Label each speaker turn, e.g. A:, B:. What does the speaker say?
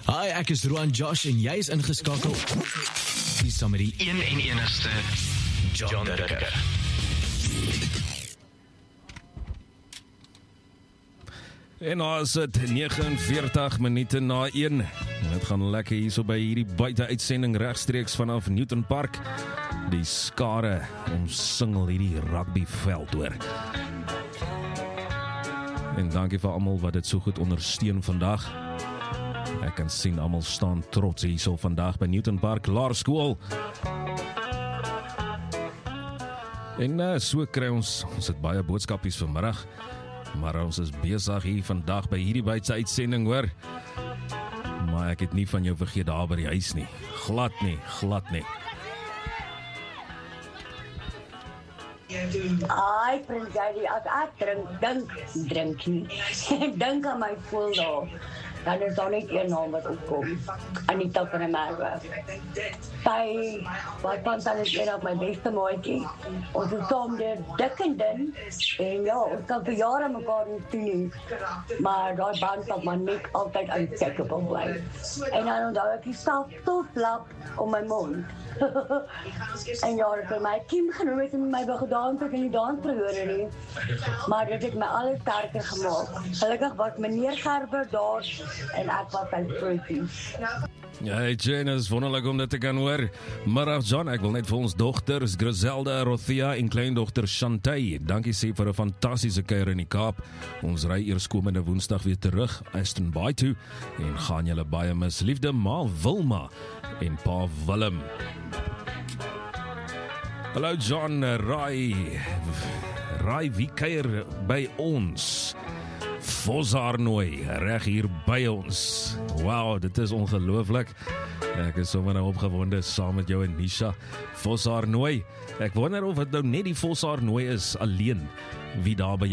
A: Hi, ek is Roan Josh en jy is ingeskakel. Die saam met die een en enigste John Dirker.
B: En nou is het 49 minute na 1. Het gaan lekker hier so by hierdie buite-uitsending regstreeks vanaf Newton Park. Die skare omsingel hierdie rugbyveld hoor. En dankie vir almal wat dit so goed ondersteun vandag. Ek kan sien almal staan trots hier so vandag by Newton Park Laerskool. En so kry ons het baie boodskapies vanmiddag. Maar ons is besig hier vandag by hierdie buite-uitsending hoor. Maar ek het nie van jou vergeet daar by die huis nie. Glad nie.
C: Ai, prins Jody, as ek drink nie. Ek dink aan my voel daar. Dan is daar net een naam wat opkom. Anita van der Merwe. Sy, wat van sy is een op my beste maatjie. Ons is saam deur dik en dun. En ja, ons kan vir jare mekaar nie toeneem. Maar daai band sal maar net altyd uncheckable bly. En dan onthou ek die stoflap om my mond. En ja, ek het my Kim genoem het en my begedaan tot in die dansverhore nie. Maar dit het my alles sterker gemaak. Gelukkig was meneer Gerber daar en ek was sy prootie.
B: Hey Jane, is wonderlik om dit te kan hoor. Middag John, ek wil net vir ons dogters Griselda, Rothia en kleindogter Chantay dankie sê vir 'n fantastiese kuier in die Kaap. Ons ry eers komende Woensdag weer terug Aston Bay toe en gaan julle baie mis. Liefde ma Wilma en pa Willem. Hallo John, Rai wie kuier by ons? Vosarnooi, reg hier by ons. Wow, dit is ongelooflik. Ek is sommer nou opgewonde saam met jou en Nisha. Vosarnooi. Ek wonder of dit nou net die Vosarnooi is alleen wie daar by